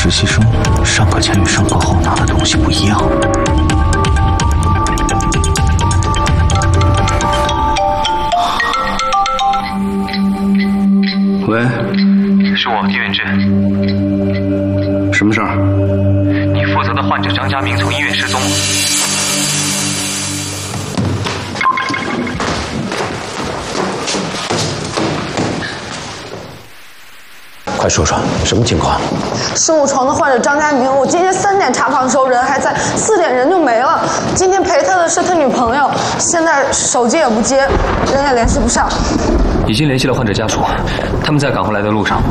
实习生上课前与上课后拿的东西不一样。 喂， 是我，丁远志。 什么事儿？ 你负责的患者张家明从医院失踪了。 快说说什么情况 ？15床的患者张家明，我今天3点查房的时候人还在，4点人就没了。今天陪他的是他女朋友，现在手机也不接，人也联系不上。 已经联系了患者家属，他们在赶回来的路上。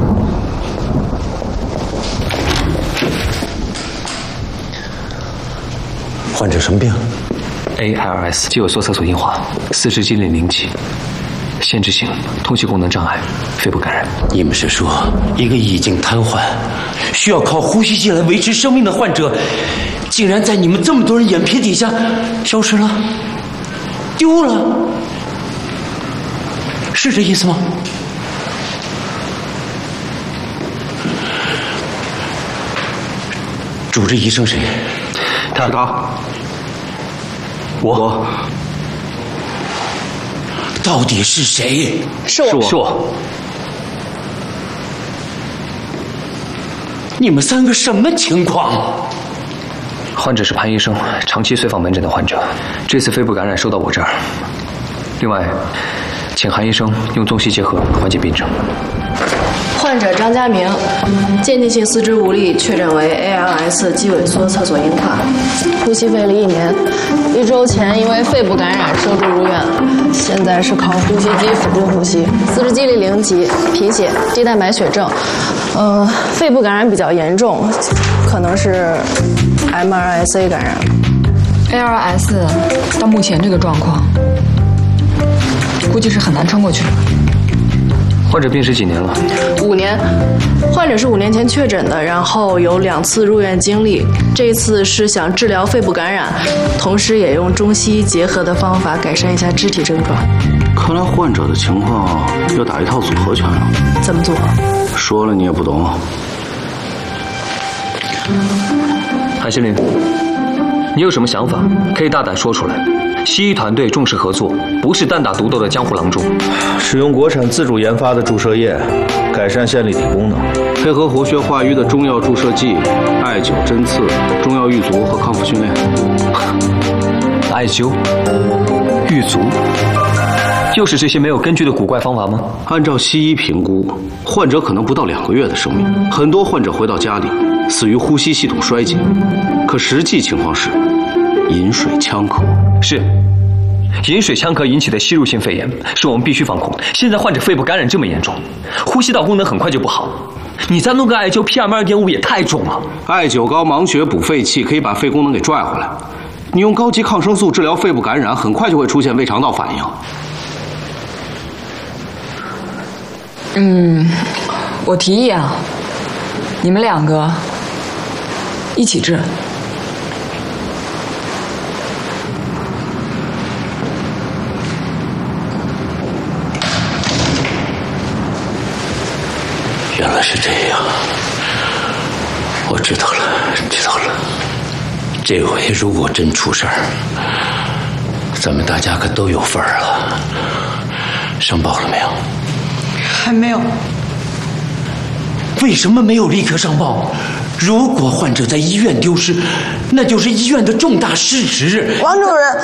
患者什么病 ？ALS 肌萎缩侧索硬化，四肢肌龄0级。限制性通气功能障碍，肺部感染。 你们是说，一个已经瘫痪、需要靠呼吸机来维持生命的患者，竟然在你们这么多人眼皮底下消失了、丢了？是这意思吗？主治医生谁？ 他。我。 到底是谁？ 是我。 你们3个什么情况？ 患者是潘医生，长期随访门诊的患者，这次肺部感染收到我这儿。另外，请韩医生用中西结合缓解病症。 患者张家明，渐进性四肢无力，确诊为 ALS 肌萎缩侧索硬化，呼吸费了1年，1周前因为肺部感染收治入院，现在是靠呼吸机辅助呼吸，四肢肌力0级，贫血，低蛋白血症，肺部感染比较严重，可能是 MRSA 感染。 ALS 到目前这个状况，估计是很难撑过去的。 患者病史几年了 ？5年。患者是5年前确诊的，然后有2次入院经历。这次是想治疗肺部感染，同时也用中西医结合的方法改善一下肢体症状。 看来患者的情况要打一套组合拳了。 怎么组合？ 说了你也不懂。 韩新林，你有什么想法可以大胆说出来。西医团队重视合作，不是单打独斗的江湖郎中。 使用国产自主研发的注射液，改善线粒体功能， 配合活血化瘀的中药注射剂、艾灸、针刺、中药预足和康复训练。 艾灸、预足，又是这些没有根据的古怪方法吗？ 按照西医评估，患者可能不到2个月的生命。很多患者回到家里死于呼吸系统衰竭，可实际情况是饮水呛咳。 是，饮水呛咳引起的吸入性肺炎是我们必须防控。现在患者肺部感染这么严重，呼吸道功能很快就不好。你再弄个艾灸 PM2.5也太重了。 艾灸膏芒血补肺气，可以把肺功能给拽回来。你用高级抗生素治疗肺部感染，很快就会出现胃肠道反应。我提议啊，你们2个一起治。 原来是这样，我知道了。这回如果真出事儿，咱们大家可都有份儿了。上报了没有？ 还没有。 为什么没有立刻上报？如果患者在医院丢失，那就是医院的重大失职。 王主任，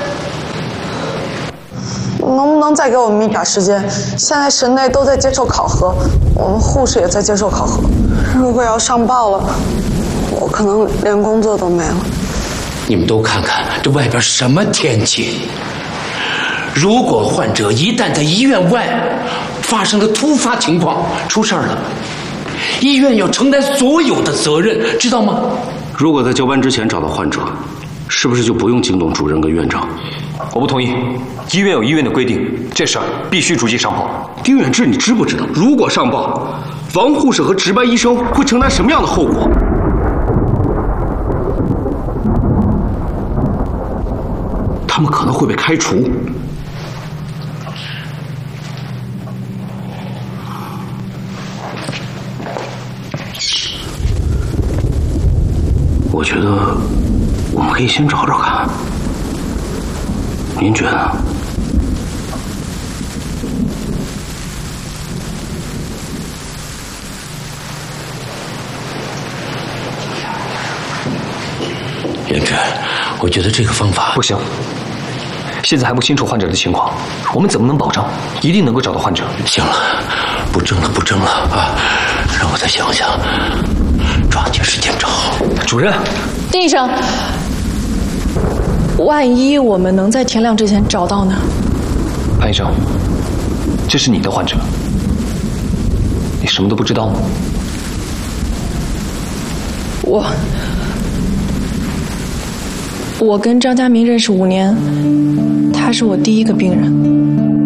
能不能再给我们一点时间？现在神内都在接受考核，我们护士也在接受考核。如果要上报了，我可能连工作都没了。 你们都看看这外边什么天气？如果患者一旦在医院外发生了突发情况，出事了，医院要承担所有的责任，知道吗？ 如果在交班之前找到患者，是不是就不用惊动主任跟院长？ 我不同意，医院有医院的规定，这事儿必须逐级上报。 丁远志，你知不知道，如果上报，王护士和值班医生会承担什么样的后果？他们可能会被开除。 我觉得我们可以先找找看，您觉得呢？ 元志，我觉得这个方法不行。现在还不清楚患者的情况，我们怎么能保证一定能够找到患者？ 行了，不争了啊！让我再想想，抓紧时间找。 主任， 丁医生，万一我们能在天亮之前找到呢？ 潘医生，这是你的患者，你什么都不知道吗？ 我跟张家明认识5年，他是我第一个病人。